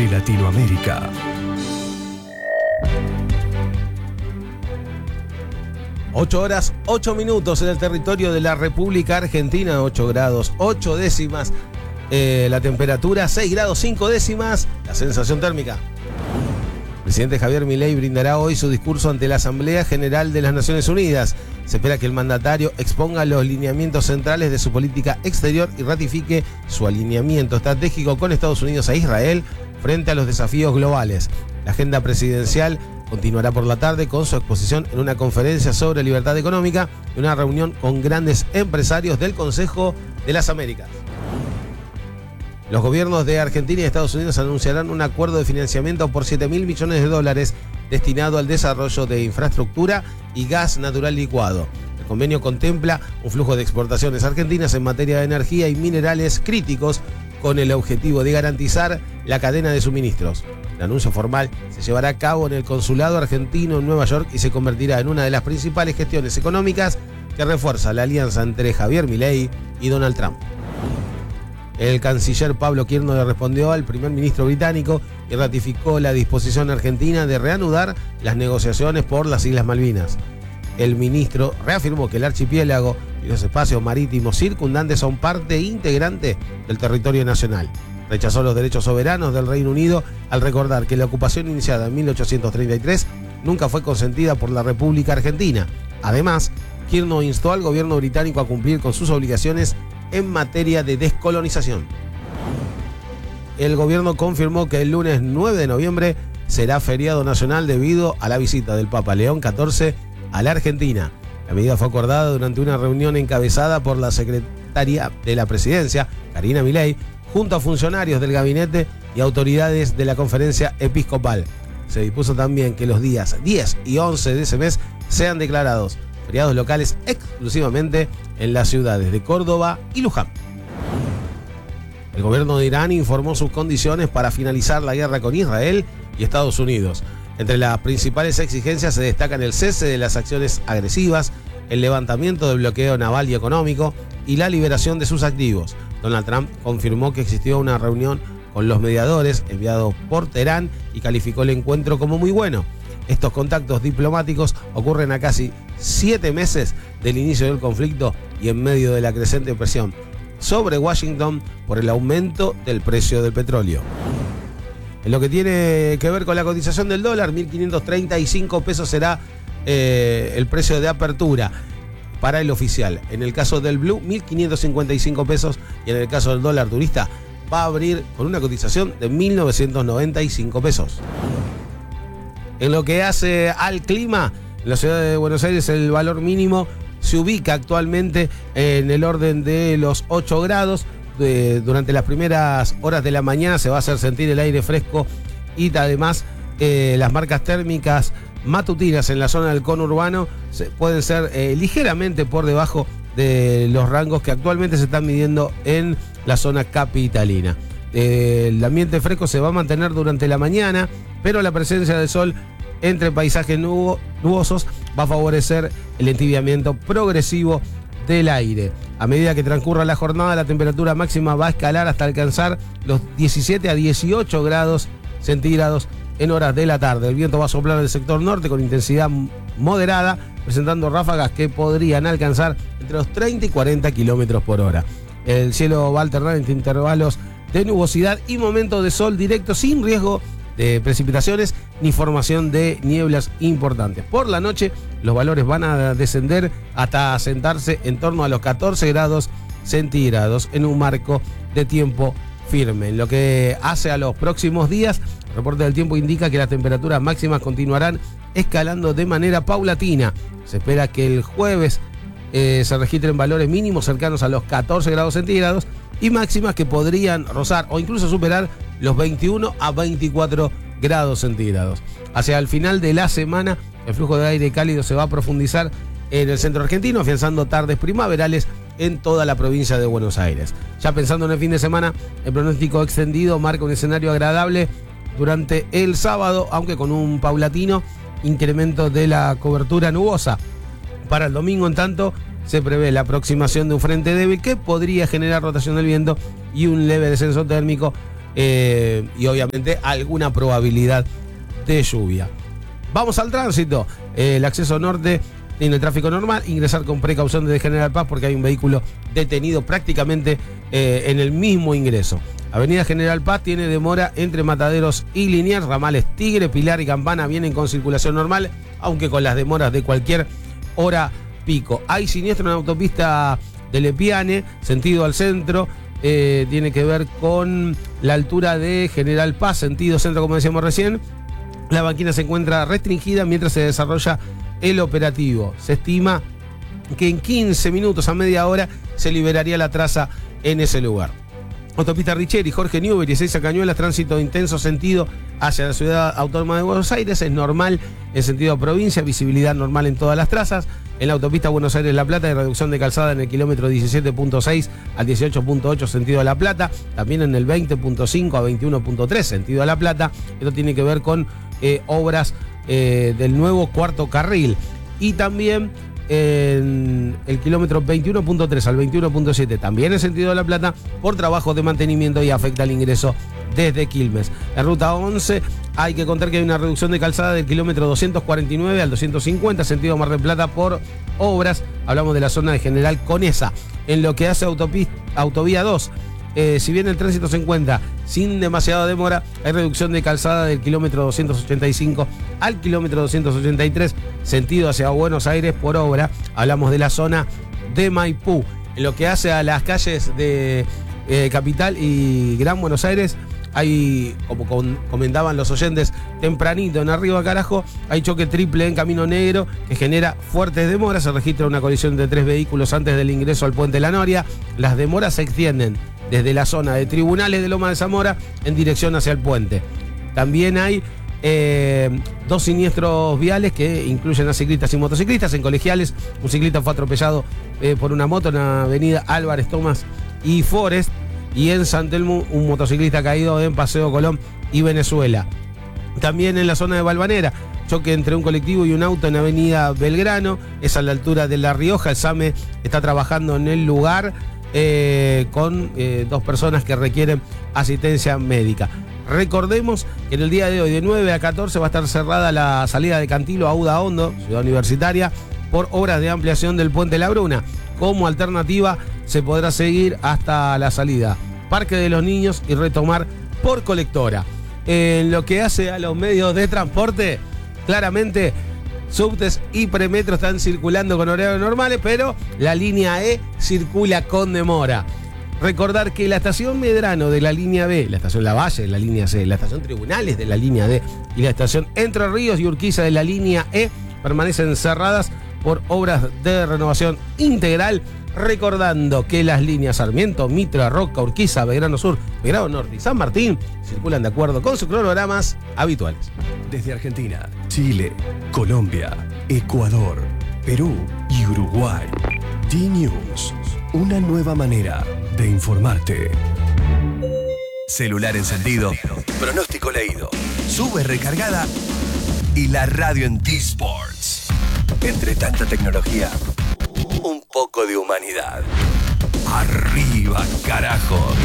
de Latinoamérica. Ocho horas, 8 minutos en el territorio de la República Argentina, 8 grados, 8 décimas. La temperatura, 6 grados, 5 décimas. La sensación térmica. El presidente Javier Milei brindará hoy su discurso ante la Asamblea General de las Naciones Unidas. Se espera que el mandatario exponga los lineamientos centrales de su política exterior y ratifique su alineamiento estratégico con Estados Unidos e Israel frente a los desafíos globales. La agenda presidencial continuará por la tarde con su exposición en una conferencia sobre libertad económica y una reunión con grandes empresarios del Consejo de las Américas. Los gobiernos de Argentina y Estados Unidos anunciarán un acuerdo de financiamiento por $7.000 millones destinado al desarrollo de infraestructura y gas natural licuado. El convenio contempla un flujo de exportaciones argentinas en materia de energía y minerales críticos con el objetivo de garantizar la cadena de suministros. El anuncio formal se llevará a cabo en el Consulado argentino en Nueva York y se convertirá en una de las principales gestiones económicas que refuerza la alianza entre Javier Milei y Donald Trump. El canciller Pablo Kierno le respondió al primer ministro británico y ratificó la disposición argentina de reanudar las negociaciones por las Islas Malvinas. El ministro reafirmó que el archipiélago y los espacios marítimos circundantes son parte integrante del territorio nacional. Rechazó los derechos soberanos del Reino Unido al recordar que la ocupación iniciada en 1833 nunca fue consentida por la República Argentina. Además, Kierno instó al gobierno británico a cumplir con sus obligaciones en materia de descolonización. El gobierno confirmó que el lunes 9 de noviembre será feriado nacional debido a la visita del Papa León XIV a la Argentina. La medida fue acordada durante una reunión encabezada por la secretaria de la Presidencia, Karina Milei, junto a funcionarios del gabinete y autoridades de la Conferencia Episcopal. Se dispuso también que los días 10 y 11 de ese mes sean declarados feriados locales exclusivamente en las ciudades de Córdoba y Luján. El gobierno de Irán informó sus condiciones para finalizar la guerra con Israel y Estados Unidos. Entre las principales exigencias se destacan el cese de las acciones agresivas, el levantamiento del bloqueo naval y económico y la liberación de sus activos. Donald Trump confirmó que existió una reunión con los mediadores enviados por Teherán y calificó el encuentro como muy bueno. Estos contactos diplomáticos ocurren a casi 7 meses del inicio del conflicto y en medio de la creciente presión sobre Washington por el aumento del precio del petróleo. En lo que tiene que ver con la cotización del dólar, 1.535 pesos será el precio de apertura para el oficial. En el caso del Blue, 1.555 pesos y en el caso del dólar turista va a abrir con una cotización de 1.995 pesos. En lo que hace al clima, en la ciudad de Buenos Aires el valor mínimo se ubica actualmente en el orden de los 8 grados. Durante las primeras horas de la mañana se va a hacer sentir el aire fresco y además las marcas térmicas matutinas en la zona del conurbano pueden ser ligeramente por debajo de los rangos que actualmente se están midiendo en la zona capitalina. El ambiente fresco se va a mantener durante la mañana, pero la presencia del sol entre paisajes nubosos va a favorecer el entibiamiento progresivo del aire. A medida que transcurra la jornada, la temperatura máxima va a escalar hasta alcanzar los 17 a 18 grados centígrados en horas de la tarde. El viento va a soplar del sector norte con intensidad moderada, presentando ráfagas que podrían alcanzar entre los 30 y 40 kilómetros por hora. El cielo va a alternar entre intervalos de nubosidad y momentos de sol directo sin riesgo de precipitaciones ni formación de nieblas importantes. Por la noche los valores van a descender hasta asentarse en torno a los 14 grados centígrados en un marco de tiempo firme. En lo que hace a los próximos días, el reporte del tiempo indica que las temperaturas máximas continuarán escalando de manera paulatina. Se espera que el jueves se registren valores mínimos cercanos a los 14 grados centígrados y máximas que podrían rozar o incluso superar los 21 a 24 grados centígrados. Hacia el final de la semana, el flujo de aire cálido se va a profundizar en el centro argentino, afianzando tardes primaverales en toda la provincia de Buenos Aires. Ya pensando en el fin de semana, el pronóstico extendido marca un escenario agradable durante el sábado, aunque con un paulatino incremento de la cobertura nubosa. Para el domingo, en tanto, se prevé la aproximación de un frente débil que podría generar rotación del viento y un leve descenso térmico y obviamente alguna probabilidad de lluvia. Vamos al tránsito. El acceso norte tiene tráfico normal. Ingresar con precaución desde General Paz porque hay un vehículo detenido prácticamente en el mismo ingreso. Avenida General Paz tiene demora entre Mataderos y Liniers. Ramales Tigre, Pilar y Campana vienen con circulación normal, aunque con las demoras de cualquier hora pico. Hay siniestro en la autopista de Lepiane, sentido al centro. Tiene que ver con la altura de General Paz, sentido centro, como decíamos recién. La banquina se encuentra restringida mientras se desarrolla el operativo. Se estima que en 15 minutos a media hora se liberaría la traza en ese lugar. Autopista Richeri, Jorge Newbery, Ezeiza Cañuelas, tránsito intenso sentido hacia la ciudad autónoma de Buenos Aires. Es normal en sentido provincia, visibilidad normal en todas las trazas. En la autopista Buenos Aires-La Plata hay reducción de calzada en el kilómetro 17.6 al 18.8 sentido a La Plata. También en el 20.5 a 21.3 sentido a La Plata. Esto tiene que ver con obras del nuevo cuarto carril. Y también en el kilómetro 21.3 al 21.7, también en sentido de La Plata, por trabajos de mantenimiento y afecta el ingreso desde Quilmes. La ruta 11, hay que contar que hay una reducción de calzada del kilómetro 249 al 250, sentido Mar del Plata, por obras. Hablamos de la zona de General Conesa. En lo que hace autovía 2, si bien el tránsito se encuentra sin demasiada demora, hay reducción de calzada del kilómetro 285 al kilómetro 283, sentido hacia Buenos Aires, por obra. Hablamos de la zona de Maipú. En lo que hace a las calles de Capital y Gran Buenos Aires, hay, como comentaban los oyentes tempranito en Arriba Carajo, hay choque triple en Camino Negro que genera fuertes demoras. Se registra una colisión de 3 vehículos antes del ingreso al puente La Noria. Las demoras se extienden desde la zona de Tribunales de Loma de Zamora en dirección hacia el puente. También hay 2 siniestros viales que incluyen a ciclistas y motociclistas. En Colegiales, un ciclista fue atropellado por una moto en la avenida Álvarez Tomás y Forest. Y en San Telmo, un motociclista caído en Paseo Colón y Venezuela. También en la zona de Valvanera, choque entre un colectivo y un auto en avenida Belgrano. Es a la altura de La Rioja. El SAME está trabajando en el lugar con 2 personas que requieren asistencia médica. Recordemos que en el día de hoy, de 9 a 14, va a estar cerrada la salida de Cantilo a Uda Hondo, Ciudad Universitaria, por obras de ampliación del puente La Bruna. Como alternativa, se podrá seguir hasta la salida Parque de los Niños y retomar por Colectora. En lo que hace a los medios de transporte, claramente subtes y premetro están circulando con horarios normales, pero la línea E circula con demora. Recordar que la estación Medrano de la línea B, la estación Lavalle de la línea C, la estación Tribunales de la línea D y la estación Entre Ríos y Urquiza de la línea E permanecen cerradas por obras de renovación integral. Recordando que las líneas Sarmiento, Mitra, Roca, Urquiza, Belgrano Sur, Belgrano Norte y San Martín circulan de acuerdo con sus cronogramas habituales. Desde Argentina, Chile, Colombia, Ecuador, Perú y Uruguay. D-News, una nueva manera de informarte. Celular encendido, pronóstico leído, sube recargada y la radio en D-Sports. Entre tanta tecnología, un poco de humanidad. Arriba, carajo.